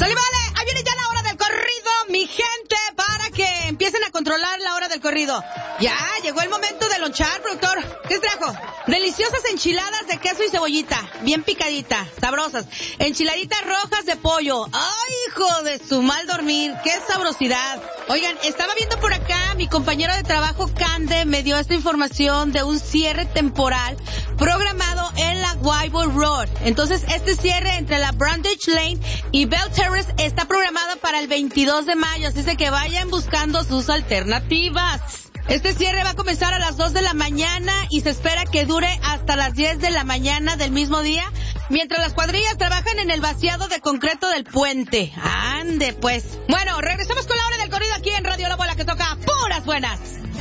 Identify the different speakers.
Speaker 1: Sale, vale, ahí viene ya la hora del corrido, mi gente, para que empiecen a controlar la hora del corrido. Ya, llegó el momento de lonchar, productor. ¿Qué trajo? Deliciosas enchiladas de queso y cebollita, bien picaditas, sabrosas. Enchiladitas rojas de pollo. ¡Ay, hijo de su mal dormir! ¡Qué sabrosidad! Oigan, estaba viendo por acá, mi compañero de trabajo, Cande, me dio esta información de un cierre temporal programado en la Whitehall Road. Entonces, este cierre entre la Brundage Lane y Bell Terrace está programado para el 22 de mayo, así es que vayan buscando sus alternativas. Este cierre va a comenzar a las 2 de la mañana y se espera que dure hasta las 10 de la mañana del mismo día, mientras las cuadrillas trabajan en el vaciado de concreto del puente. ¡Ande, pues! Bueno, regresamos con la hora del corrido aquí en Radio La Bola, que toca puras buenas.